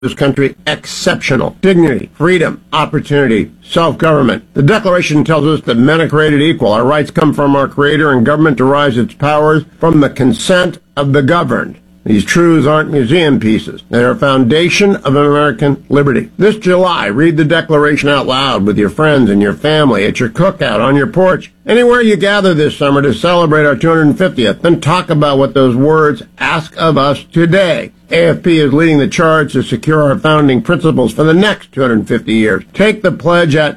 this country exceptional. Dignity, freedom, opportunity, self-government. The Declaration tells us that men are created equal. Our rights come from our Creator, and government derives its powers from the consent of the governed. These truths aren't museum pieces. They are a foundation of American liberty. This July, read the Declaration out loud with your friends and your family, at your cookout, on your porch, anywhere you gather this summer to celebrate our 250th. Then talk about what those words ask of us today. AFP is leading the charge to secure our founding principles for the next 250 years. Take the pledge at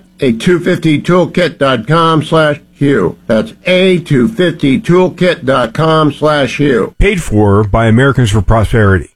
a250toolkit.com/Hugh. That's a250toolkit.com/Hugh. Paid for by Americans for Prosperity.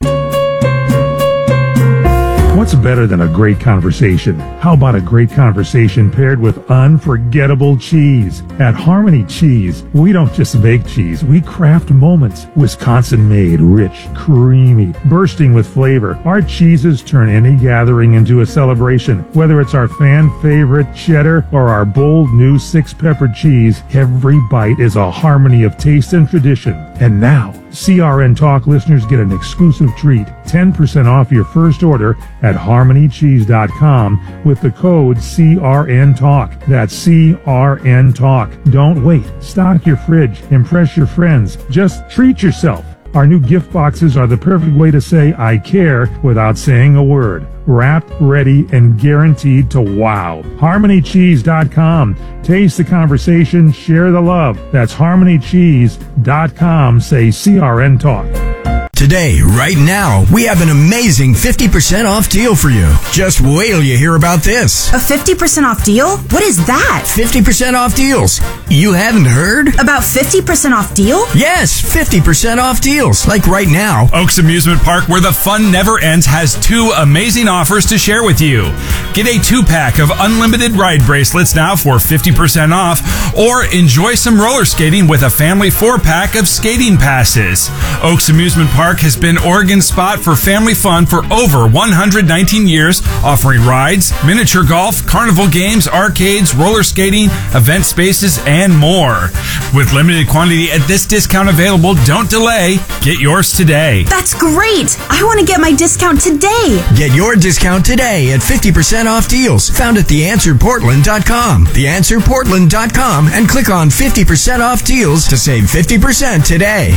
What's better than a great conversation? How about a great conversation paired with unforgettable cheese? At Harmony Cheese, we don't just make cheese, we craft moments. Wisconsin-made, rich, creamy, bursting with flavor. Our cheeses turn any gathering into a celebration. Whether it's our fan-favorite cheddar or our bold new six-pepper cheese, every bite is a harmony of taste and tradition. And now, CRN Talk listeners get an exclusive treat, 10% off your first order at harmonycheese.com with the code CRN Talk. That's CRN Talk. Don't wait. Stock your fridge. Impress your friends. Just treat yourself. Our new gift boxes are the perfect way to say I care without saying a word. Wrapped, ready, and guaranteed to wow. HarmonyCheese.com. Taste the conversation, share the love. That's HarmonyCheese.com. Say CRN Talk. Today, right now, we have an amazing 50% off deal for you. Just wait till you hear about this. A 50% off deal? What is that? 50% off deals. You haven't heard? About 50% off deal? Yes, 50% off deals. Like right now. Oaks Amusement Park, where the fun never ends, has two amazing offers to share with you. Get a 2-pack of unlimited ride bracelets now for 50% off, or enjoy some roller skating with a family 4-pack of skating passes. Oaks Amusement Park has been Oregon's spot for family fun for over 119 years, offering rides, miniature golf, carnival games, arcades, roller skating, event spaces, and more. With limited quantity at this discount available, don't delay. Get yours today. That's great! I want to get my discount today. Get your discount today at 50% off deals found at theanswerportland.com. Theanswerportland.com and click on 50% off deals to save 50% today.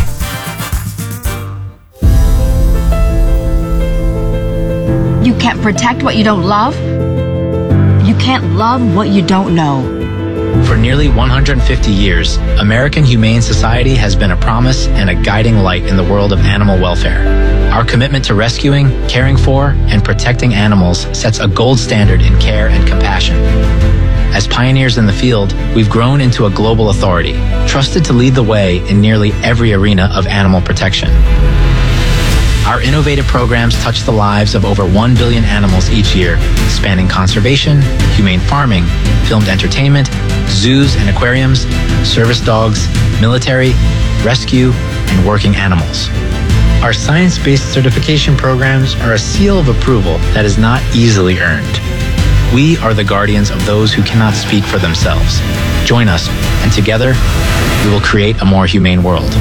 You can't protect what you don't love. You can't love what you don't know. For nearly 150 years, American Humane Society has been a promise and a guiding light in the world of animal welfare. Our commitment to rescuing, caring for, and protecting animals sets a gold standard in care and compassion. As pioneers in the field, we've grown into a global authority, trusted to lead the way in nearly every arena of animal protection. Our innovative programs touch the lives of over 1 billion animals each year, spanning conservation, humane farming, filmed entertainment, zoos and aquariums, service dogs, military, rescue, and working animals. Our science-based certification programs are a seal of approval that is not easily earned. We are the guardians of those who cannot speak for themselves. Join us, and together, we will create a more humane world.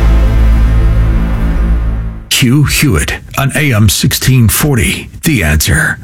Hugh Hewitt on AM 1640. The Answer.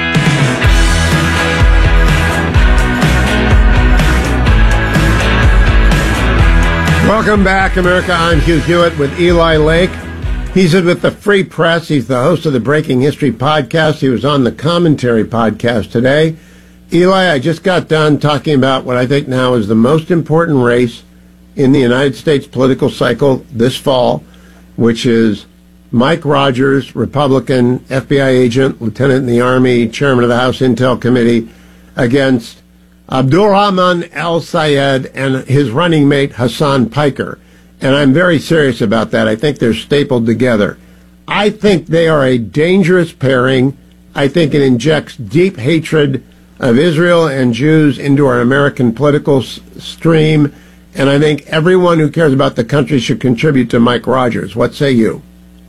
Welcome back, America. I'm Hugh Hewitt with Eli Lake. He's with the Free Press. He's the host of the Breaking History podcast. He was on the Commentary podcast today. Eli, I just got done talking about what I think now is the most important race in the United States political cycle this fall, which is Mike Rogers, Republican, FBI agent, lieutenant in the Army, chairman of the House Intel Committee, against Abdulrahman al-Sayed and his running mate Hassan Piker. And I'm very serious about that. I think they're stapled together. I think they are a dangerous pairing. I think it injects deep hatred of Israel and Jews into our American political stream. And I think everyone who cares about the country should contribute to Mike Rogers. What say you?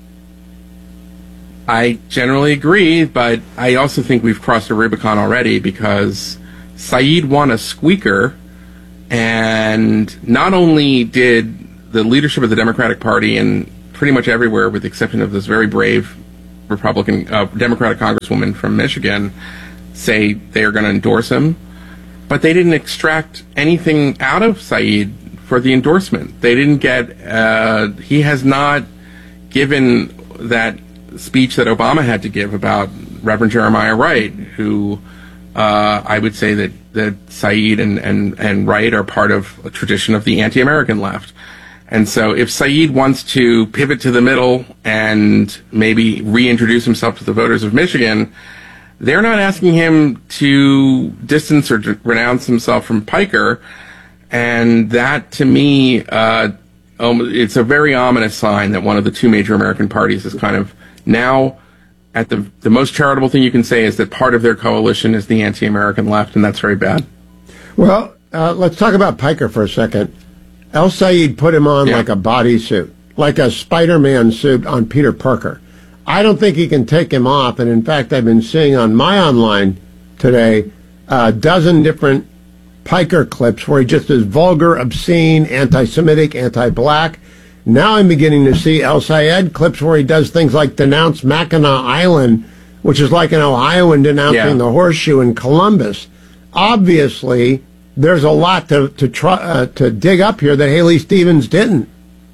I generally agree, but I also think we've crossed the Rubicon already because Saeed won a squeaker, and not only did the leadership of the Democratic Party and pretty much everywhere, with the exception of this very brave Democratic congresswoman from Michigan say they are going to endorse him, but they didn't extract anything out of Saeed for the endorsement. They didn't get, he has not given that speech that Obama had to give about Reverend Jeremiah Wright, who I would say that Saeed and Wright are part of a tradition of the anti-American left. And so if Saeed wants to pivot to the middle and maybe reintroduce himself to the voters of Michigan, they're not asking him to distance or to renounce himself from Piker. And that, to me, it's a very ominous sign that one of the two major American parties is kind of now at the most charitable thing you can say is that part of their coalition is the anti-American left, and that's very bad. Well, let's talk about Piker for a second. El Said put him on like a bodysuit, like a Spider-Man suit on Peter Parker. I don't think he can take him off, and in fact, I've been seeing on my online today a dozen different Piker clips where he just is vulgar, obscene, anti-Semitic, anti-black. Now I'm beginning to see El Sayed clips where he does things like denounce Mackinac Island, which is like an Ohioan denouncing the horseshoe in Columbus. Obviously, there's a lot to dig up here that Haley Stevens didn't.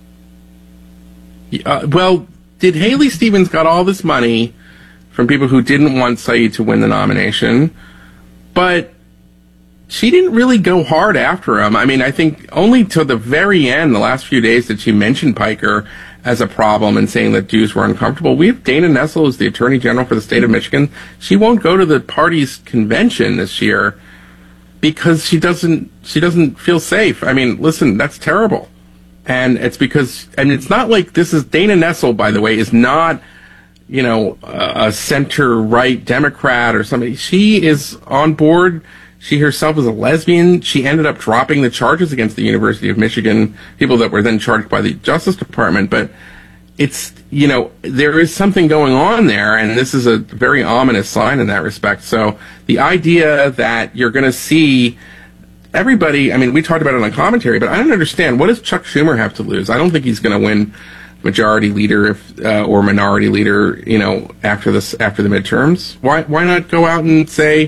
Well, did Haley Stevens got all this money from people who didn't want Saeed to win the nomination, but she didn't really go hard after him. I mean, I think only to the very end, the last few days, did she mention Piker as a problem and saying that Jews were uncomfortable. We have Dana Nessel, who's the Attorney General for the state of Michigan. She won't go to the party's convention this year because she doesn't feel safe. I mean, listen, that's terrible. And it's because, and it's not like this is, Dana Nessel, by the way, is not, a center-right Democrat or something. She is on board. She herself is a lesbian. She ended up dropping the charges against the University of Michigan, people that were then charged by the Justice Department. But it's, there is something going on there, and this is a very ominous sign in that respect. So the idea that you're going to see everybody, I mean, we talked about it on commentary, but I don't understand. What does Chuck Schumer have to lose? I don't think he's going to win majority leader or minority leader, after the midterms. Why not go out and say,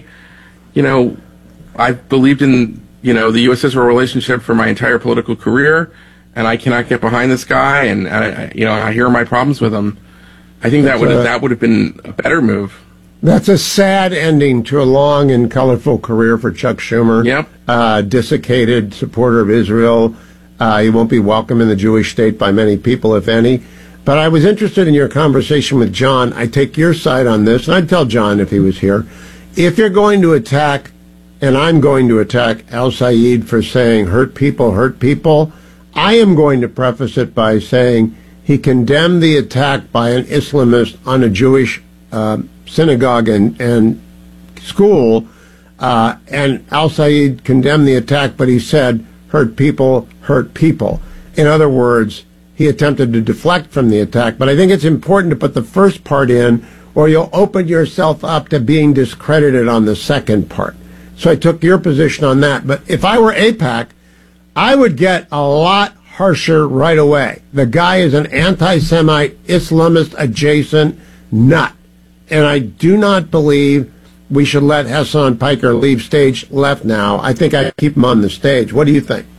I've believed in, the U.S.-Israel relationship for my entire political career, and I cannot get behind this guy, and I hear my problems with him. I think that would have been a better move. That's a sad ending to a long and colorful career for Chuck Schumer. Yep. Desiccated supporter of Israel. He won't be welcome in the Jewish state by many people, if any. But I was interested in your conversation with John. I take your side on this, and I'd tell John if he was here. If you're going to attack, and I'm going to attack El Sayed for saying hurt people, I am going to preface it by saying he condemned the attack by an Islamist on a Jewish synagogue and school, and El Sayed condemned the attack, but he said, hurt people. In other words, he attempted to deflect from the attack. But I think it's important to put the first part in, or you'll open yourself up to being discredited on the second part. So I took your position on that. But if I were AIPAC, I would get a lot harsher right away. The guy is an anti-Semite, Islamist-adjacent nut. And I do not believe we should let Hassan Piker leave stage left now. I think I'd keep him on the stage. What do you think?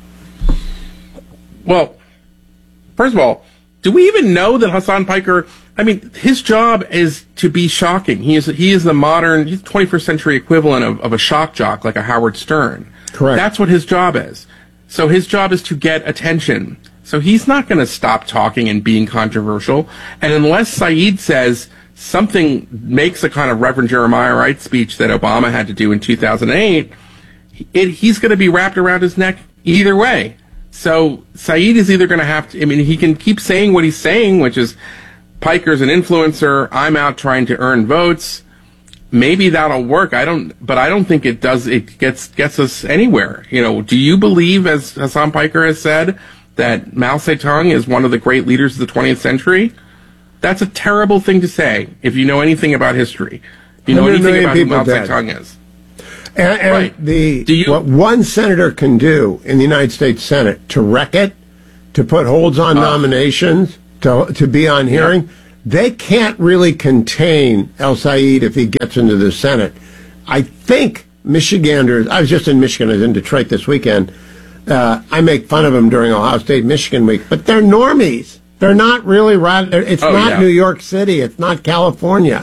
Well, first of all, do we even know that Hassan Piker, I mean, his job is to be shocking. He is the modern, he's the 21st century equivalent of a shock jock, like a Howard Stern. Correct. That's what his job is. So his job is to get attention. So he's not going to stop talking and being controversial. And unless Saeed says something makes a kind of Reverend Jeremiah Wright speech that Obama had to do in 2008, he's going to be wrapped around his neck either way. So Saeed is either going to have to, I mean, he can keep saying what he's saying, which is Piker's an influencer, I'm out trying to earn votes. Maybe that'll work. But I don't think it does. It gets us anywhere. Do you believe, as Hassan Piker has said, that Mao Zedong is one of the great leaders of the 20th century? That's a terrible thing to say if you know anything about history. If you know anything about who Mao Zedong is. And right. What one senator can do in the United States Senate to wreck it, to put holds on nominations, to be on hearing, they can't really contain El Sayed if he gets into the Senate. I think Michiganders, I was just in Michigan, I was in Detroit this weekend. I make fun of them during Ohio State Michigan week, but they're normies. They're not really it's not New York City. It's not California.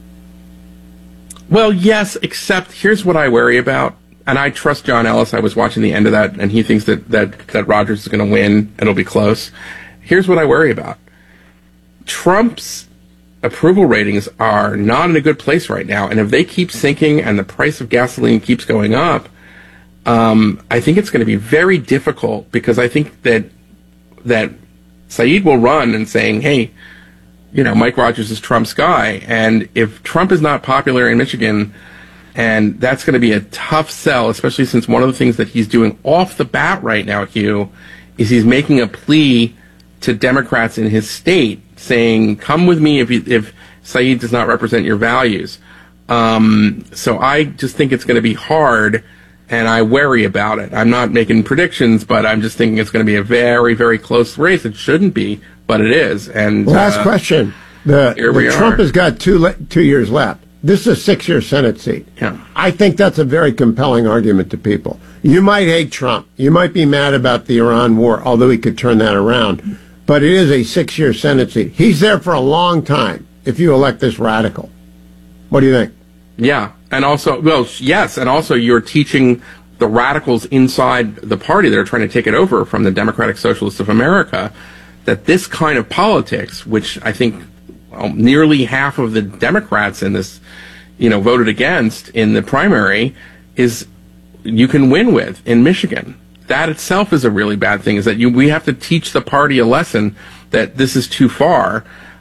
Well, yes, except here's what I worry about. And I trust John Ellis. I was watching the end of that, and he thinks that Rogers is going to win, and it'll be close. Here's what I worry about. Trump's approval ratings are not in a good place right now, and if they keep sinking and the price of gasoline keeps going up, I think it's going to be very difficult, because I think that Saeed will run and saying, hey, Mike Rogers is Trump's guy, and if Trump is not popular in Michigan, and that's going to be a tough sell, especially since one of the things that he's doing off the bat right now, Hugh, is he's making a plea to Democrats in his state, saying, come with me if Saeed does not represent your values. So I just think it's going to be hard, and I worry about it. I'm not making predictions, but I'm just thinking it's going to be a very, very close race. It shouldn't be, but it is. And last question. Trump has got 2 years left. This is a 6-year Senate seat. Yeah. I think that's a very compelling argument to people. You might hate Trump. You might be mad about the Iran war, although he could turn that around. But it is a 6-year Senate seat. He's there for a long time if you elect this radical. What do you think? Yeah. And also, yes. And also you're teaching the radicals inside the party that are trying to take it over from the Democratic Socialists of America that this kind of politics, which I think nearly half of the Democrats in this, voted against in the primary, is you can win with in Michigan. That itself is a really bad thing, is that we have to teach the party a lesson that this is too far.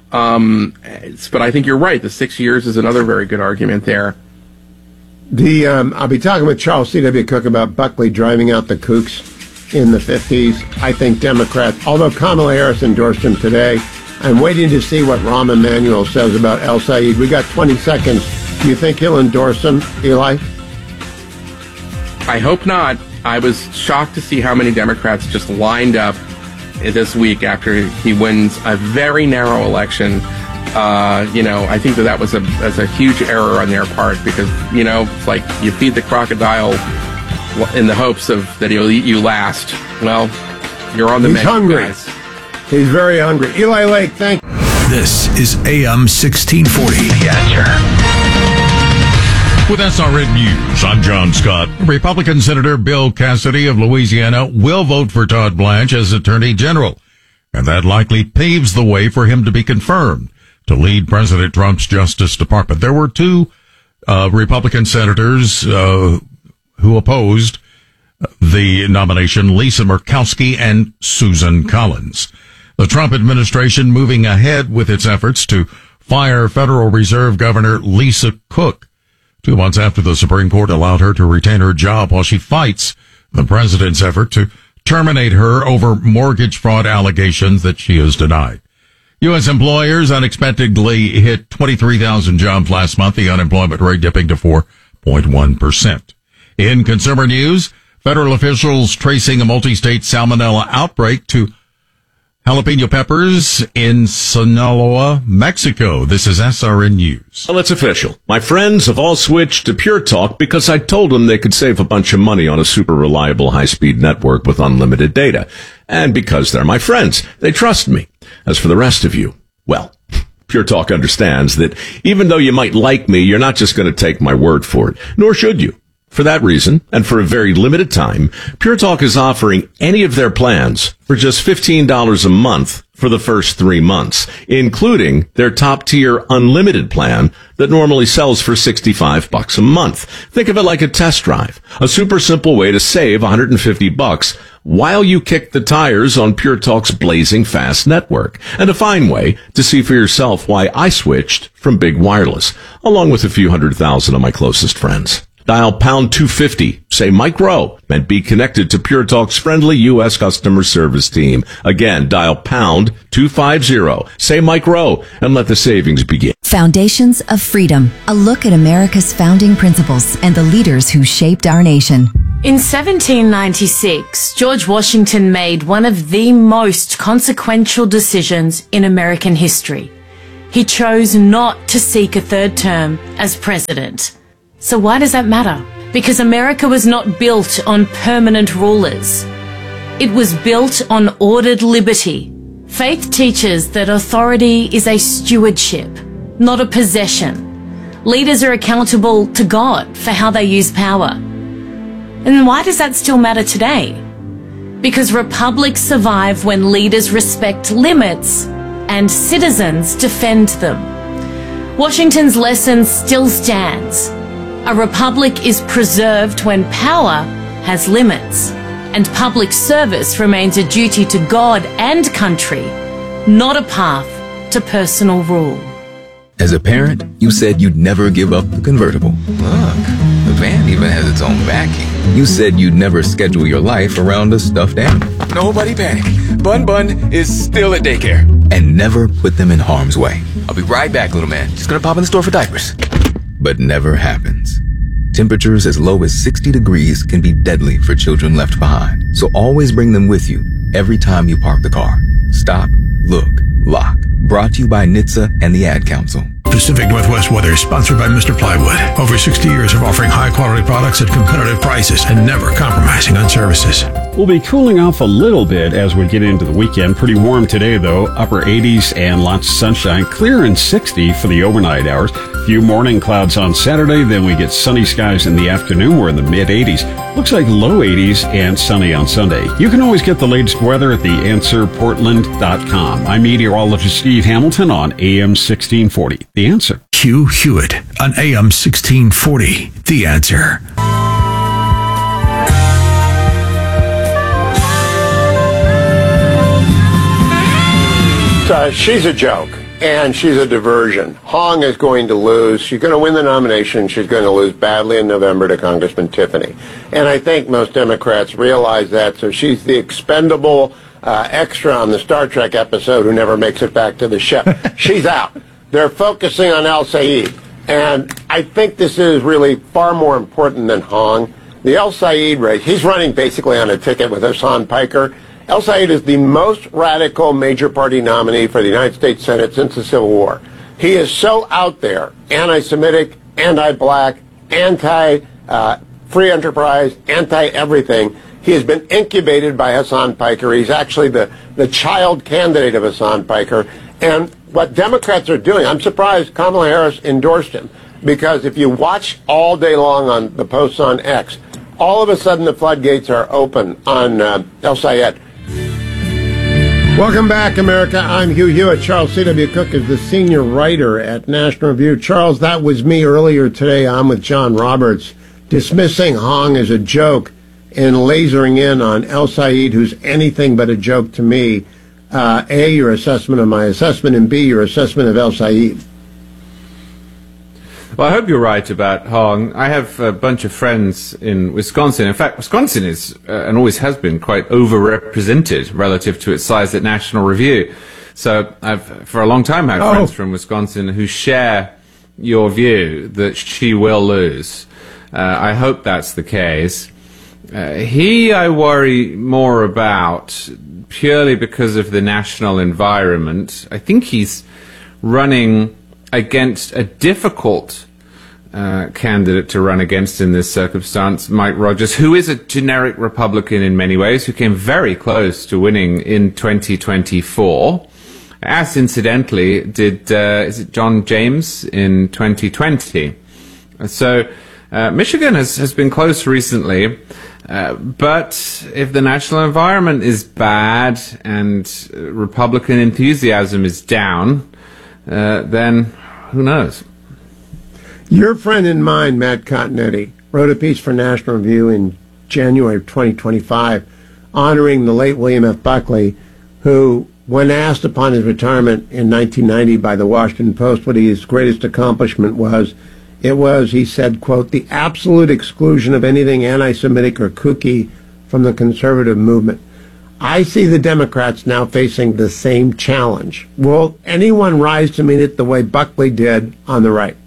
But I think you're right. The 6 years is another very good argument there. I'll be talking with Charles C.W. Cook about Buckley driving out the kooks in the 50s. I think Democrats, although Kamala Harris endorsed him today, I'm waiting to see what Rahm Emanuel says about El Sayed. We got 20 seconds. Do you think he'll endorse him, Eli? I hope not. I was shocked to see how many Democrats just lined up this week after he wins a very narrow election. I think that was a huge error on their part, because, it's like you feed the crocodile in the hopes of that he'll eat you last. Well, you're on the menu, hungry. Guys. He's very hungry. Eli Lake, thank you. This is AM 1640. The Answer. With SRN News, I'm John Scott. Republican Senator Bill Cassidy of Louisiana will vote for Todd Blanche as Attorney General, and that likely paves the way for him to be confirmed to lead President Trump's Justice Department. There were 2 Republican senators who opposed the nomination, Lisa Murkowski and Susan Collins. The Trump administration moving ahead with its efforts to fire Federal Reserve Governor Lisa Cook 2 months after the Supreme Court allowed her to retain her job while she fights the president's effort to terminate her over mortgage fraud allegations that she has denied. U.S. employers unexpectedly hit 23,000 jobs last month, the unemployment rate dipping to 4.1%. In consumer news, federal officials tracing a multi-state salmonella outbreak to jalapeno peppers in Sinaloa, Mexico. This is SRN News. Well, it's official. My friends have all switched to Pure Talk because I told them they could save a bunch of money on a super reliable high-speed network with unlimited data. And because they're my friends, they trust me. As for the rest of you, well, Pure Talk understands that even though you might like me, you're not just going to take my word for it, nor should you. For that reason, and for a very limited time, Pure Talk is offering any of their plans for just $15 a month for the first 3 months, including their top-tier unlimited plan that normally sells for $65 a month. Think of it like a test drive, a super simple way to save $150 while you kick the tires on Pure Talk's blazing fast network, and a fine way to see for yourself why I switched from big wireless, along with a few 100,000 of my closest friends. Dial pound 250, say Mike Rowe, and be connected to Pure Talk's friendly U.S. customer service team. Again, dial pound 250, say Mike Rowe, and let the savings begin. Foundations of Freedom, a look at America's founding principles and the leaders who shaped our nation. In 1796, George Washington made one of the most consequential decisions in American history. he chose not to seek a third term as president. So why does that matter? Because America was not built on permanent rulers. It was built on ordered liberty. Faith teaches that authority is a stewardship, not a possession. Leaders are accountable to God for how they use power. And why does that still matter today? Because republics survive when leaders respect limits and citizens defend them. Washington's lesson still stands. A republic is preserved when power has limits, and public service remains a duty to God and country, not a path to personal rule. As a parent, you said you'd never give up the convertible. Look, the van even has its own backing. You said you'd never schedule your life around a stuffed animal. Nobody panic. Bun is still at daycare. And never put them in harm's way. I'll be right back, little man. Just gonna pop in the store for diapers. But never happens. Temperatures as low as 60 degrees can be deadly for children left behind. So always bring them with you every time you park the car. Stop, look, lock. Brought to you by NHTSA and the Ad Council. Pacific Northwest Weather is sponsored by Mr. Plywood. Over 60 years of offering high-quality products at competitive prices and never compromising on services. We'll be cooling off a little bit as we get into the weekend. Pretty warm today, though. Upper 80s and lots of sunshine. Clear and 60 for the overnight hours. Few morning clouds on Saturday. Then we get sunny skies in the afternoon. We're in the mid-80s. Looks like low 80s and sunny on Sunday. You can always get the latest weather at theanswerportland.com. I'm meteorologist Steve Hamilton on AM 1640. The Answer. Hugh Hewitt on AM 1640. The Answer. She's a joke, and she's a diversion. Hong is going to lose. She's going to win the nomination. She's going to lose badly in November to Congressman Tiffany. And I think most Democrats realize that, so she's the expendable extra on the Star Trek episode who never makes it back to the ship. She's out. They're focusing on El Sayed. And I think this is really far more important than Hong. The El Sayed race, he's running basically on a ticket with Hassan Piker. El Sayed is the most radical major party nominee for the United States Senate since the Civil War. He is so out there, anti-Semitic, anti-black, anti-free enterprise, anti-everything. He has been incubated by Hassan Piker. He's actually the child candidate of Hassan Piker. And what Democrats are doing, I'm surprised Kamala Harris endorsed him, because if you watch all day long on the posts on X, all of a sudden the floodgates are open on El Sayed. Welcome back, America. I'm Hugh Hewitt. Charles C.W. Cook is the senior writer at National Review. Charles, that was me earlier today. I'm with John Roberts, dismissing Hong as a joke and lasering in on El Sayed, who's anything but a joke to me. A, your assessment of my assessment, and B, your assessment of El Sayed. Well, I hope you're right about Hong. I have a bunch of friends in Wisconsin. In fact, Wisconsin is, and always has been, quite overrepresented relative to its size at National Review. So I've, for a long time, had friends from Wisconsin who share your view that she will lose. I hope that's the case. I worry more about purely because of the national environment. I think he's running against a difficult candidate to run against in this circumstance, Mike Rogers, who is a generic Republican in many ways, who came very close to winning in 2024, as incidentally did is it John James in 2020. So Michigan has been close recently, but if the national environment is bad and Republican enthusiasm is down, then who knows? Your friend and mine, Matt Continetti, wrote a piece for National Review in January of 2025 honoring the late William F. Buckley, who, when asked upon his retirement in 1990 by the Washington Post what his greatest accomplishment was, it was, he said, quote, the absolute exclusion of anything anti-Semitic or kooky from the conservative movement. I see the Democrats now facing the same challenge. Will anyone rise to meet it the way Buckley did on the right?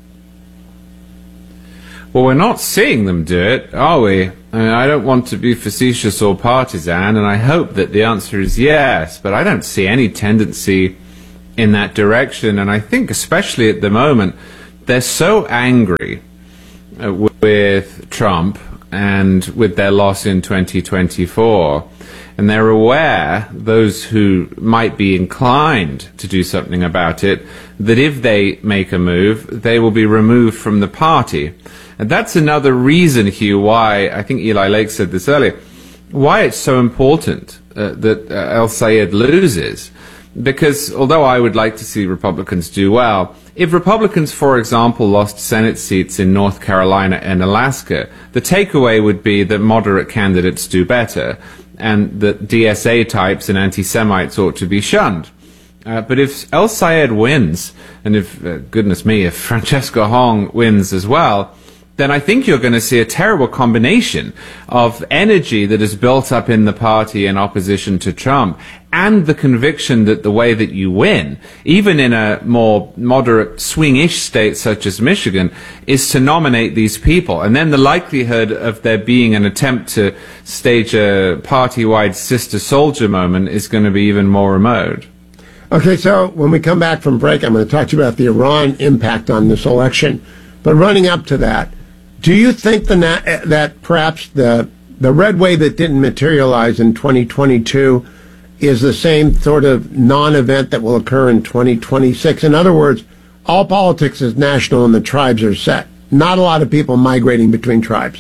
Well, we're not seeing them do it, are we? I mean, I don't want to be facetious or partisan, and I hope that the answer is yes, but I don't see any tendency in that direction. And I think especially at the moment, they're so angry with Trump and with their loss in 2024. And they're aware, those who might be inclined to do something about it, that if they make a move, they will be removed from the party. And that's another reason, Hugh, why, I think Eli Lake said this earlier, why it's so important that El-Sayed loses. Because although I would like to see Republicans do well, if Republicans, for example, lost Senate seats in North Carolina and Alaska, the takeaway would be that moderate candidates do better, and that DSA types and anti-Semites ought to be shunned. But if El-Sayed wins, and if, goodness me, if Francesca Hong wins as well, then I think you're going to see a terrible combination of energy that is built up in the party in opposition to Trump and the conviction that the way that you win, even in a more moderate swing-ish state such as Michigan, is to nominate these people. And then the likelihood of there being an attempt to stage a party-wide sister soldier moment is going to be even more remote. Okay, so when we come back from break, I'm going to talk to you about the Iran impact on this election. But running up to that, do you think that perhaps the red wave that didn't materialize in 2022 is the same sort of non-event that will occur in 2026? In other words, all politics is national and the tribes are set. Not a lot of people migrating between tribes.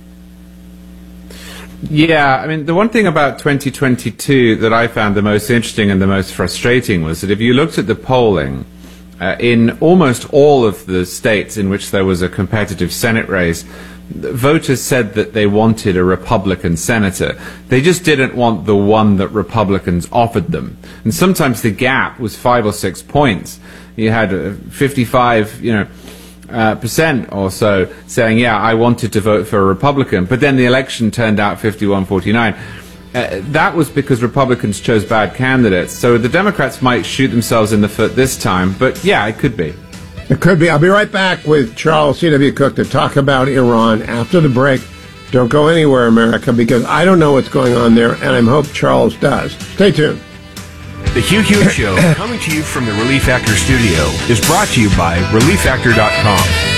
Yeah, I mean, the one thing about 2022 that I found the most interesting and the most frustrating was that if you looked at the polling, in almost all of the states in which there was a competitive Senate race, voters said that they wanted a Republican senator. They just didn't want the one that Republicans offered them. And sometimes the gap was 5 or 6 points. You had 55, percent or so saying, yeah, I wanted to vote for a Republican. But then the election turned out 51-49. That was because Republicans chose bad candidates. So the Democrats might shoot themselves in the foot this time. But yeah, it could be. It could be. I'll be right back with Charles C.W. Cook to talk about Iran after the break. Don't go anywhere, America, because I don't know what's going on there, and I hope Charles does. Stay tuned. The Hugh Hewitt Show, coming to you from the Relief Factor studio, is brought to you by ReliefFactor.com.